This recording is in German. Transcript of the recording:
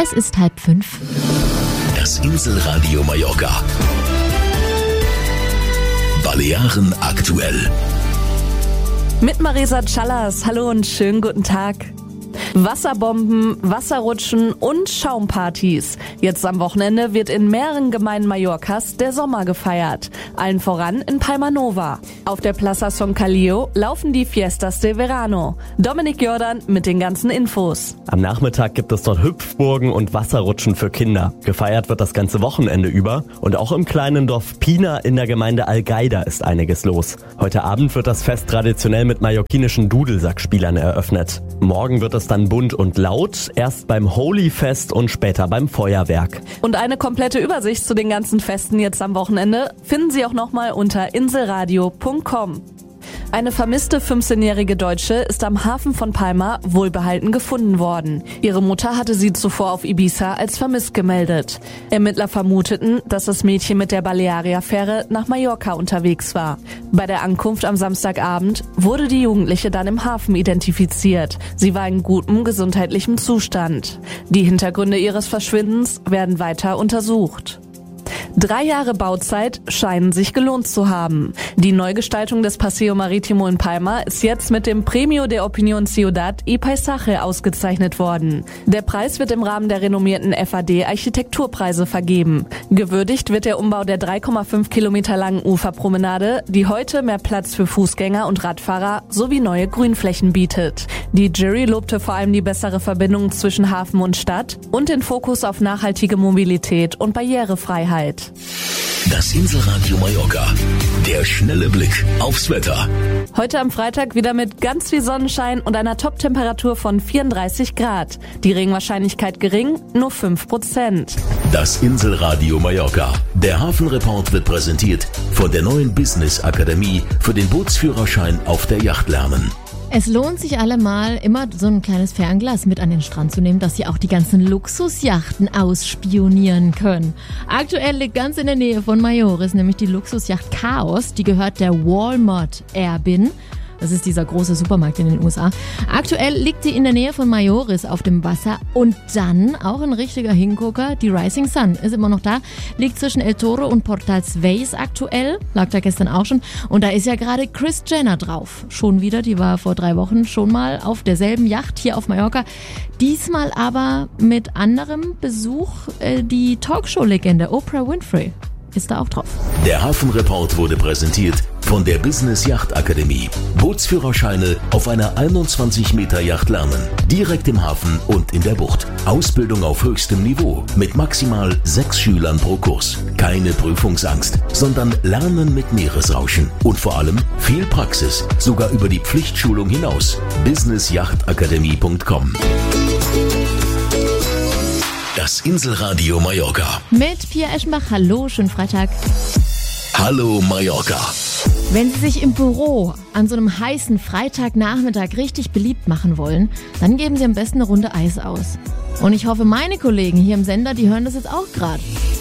Es ist 4:30. Das Inselradio Mallorca. Balearen aktuell. Mit Marisa Callas. Hallo und schönen guten Tag. Wasserbomben, Wasserrutschen und Schaumpartys. Jetzt am Wochenende wird in mehreren Gemeinden Mallorcas der Sommer gefeiert. Allen voran in Palma Nova. Auf der Plaza Son Callio laufen die Fiestas de Verano. Dominik Jordan mit den ganzen Infos. Am Nachmittag gibt es dort Hüpfburgen und Wasserrutschen für Kinder. Gefeiert wird das ganze Wochenende über. Und auch im kleinen Dorf Pina in der Gemeinde Algaida ist einiges los. Heute Abend wird das Fest traditionell mit mallorquinischen Dudelsackspielern eröffnet. Morgen wird es dann bunt und laut, erst beim Holy-Fest und später beim Feuerwerk. Und eine komplette Übersicht zu den ganzen Festen jetzt am Wochenende finden Sie auch nochmal unter inselradio.com. Eine vermisste 15-jährige Deutsche ist am Hafen von Palma wohlbehalten gefunden worden. Ihre Mutter hatte sie zuvor auf Ibiza als vermisst gemeldet. Ermittler vermuteten, dass das Mädchen mit der Balearia-Fähre nach Mallorca unterwegs war. Bei der Ankunft am Samstagabend wurde die Jugendliche dann im Hafen identifiziert. Sie war in gutem gesundheitlichem Zustand. Die Hintergründe ihres Verschwindens werden weiter untersucht. 3 Jahre Bauzeit scheinen sich gelohnt zu haben. Die Neugestaltung des Paseo Marítimo in Palma ist jetzt mit dem Premio de Opinión Ciudad y Paisaje ausgezeichnet worden. Der Preis wird im Rahmen der renommierten FAD Architekturpreise vergeben. Gewürdigt wird der Umbau der 3,5 Kilometer langen Uferpromenade, die heute mehr Platz für Fußgänger und Radfahrer sowie neue Grünflächen bietet. Die Jury lobte vor allem die bessere Verbindung zwischen Hafen und Stadt und den Fokus auf nachhaltige Mobilität und Barrierefreiheit. Das Inselradio Mallorca. Der schnelle Blick aufs Wetter. Heute am Freitag wieder mit ganz viel Sonnenschein und einer Top-Temperatur von 34 Grad. Die Regenwahrscheinlichkeit gering, nur 5%. Das Inselradio Mallorca. Der Hafenreport wird präsentiert von der neuen Business Akademie für den Bootsführerschein auf der Yacht lernen. Es lohnt sich allemal, immer so ein kleines Fernglas mit an den Strand zu nehmen, dass Sie auch die ganzen Luxusjachten ausspionieren können. Aktuell liegt ganz in der Nähe von Mayoris nämlich die Luxusjacht Chaos. Die gehört der Walmart Airbin. Das ist dieser große Supermarkt in den USA. Aktuell liegt sie in der Nähe von Mayoris auf dem Wasser. Und dann auch ein richtiger Hingucker, die Rising Sun ist immer noch da. Liegt zwischen El Toro und Portal Sveis aktuell. Lag da gestern auch schon. Und da ist ja gerade Kris Jenner drauf. Schon wieder, die war vor 3 Wochen schon mal auf derselben Yacht hier auf Mallorca. Diesmal aber mit anderem Besuch. Die Talkshow-Legende Oprah Winfrey ist da auch drauf. Der Hafenreport wurde präsentiert von der Business Yacht Akademie. Bootsführerscheine auf einer 21 Meter Yacht lernen. Direkt im Hafen und in der Bucht. Ausbildung auf höchstem Niveau mit maximal 6 Schülern pro Kurs. Keine Prüfungsangst, sondern Lernen mit Meeresrauschen. Und vor allem viel Praxis, sogar über die Pflichtschulung hinaus. businessjachtakademie.com. Das Inselradio Mallorca. Mit Pia Eschenbach. Hallo, schönen Freitag. Hallo Mallorca. Wenn Sie sich im Büro an so einem heißen Freitagnachmittag richtig beliebt machen wollen, dann geben Sie am besten eine Runde Eis aus. Und ich hoffe, meine Kollegen hier im Sender, die hören das jetzt auch gerade.